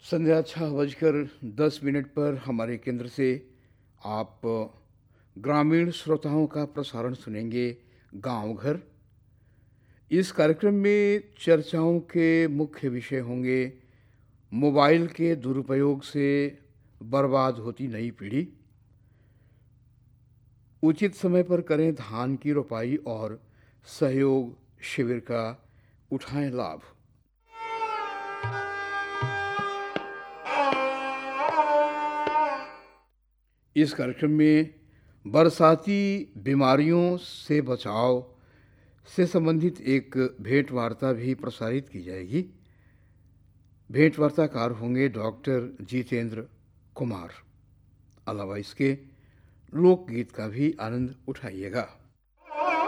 संध्या 6:10 पर हमारे केंद्र से आप ग्रामीण श्रोताओं का प्रसारण सुनेंगे गांव घर। इस कार्यक्रम में चर्चाओं के मुख्य विषय होंगे मोबाइल के दुरुपयोग से बर्बाद होती नई पीढ़ी, उचित समय पर करें धान की रोपाई और सहयोग शिविर का उठाएं लाभ। इस कार्यक्रम में बरसाती बीमारियों से बचाव से संबंधित एक भेंट वार्ता भी प्रसारित की जाएगी। भेंट वार्ताकार होंगे डॉक्टर जितेंद्र कुमार। अलावा इसके लोकगीत का भी आनंद उठाइएगा।